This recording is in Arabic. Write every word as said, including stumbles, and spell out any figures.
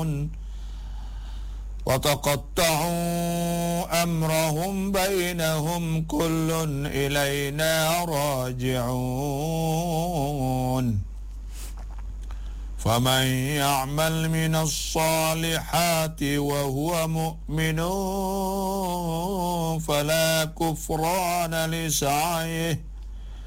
يعلمون وتقطعوا أمرهم بينهم كل إلينا راجعون فمن يعمل من الصالحات وهو مؤمن فلا كفران لسعيه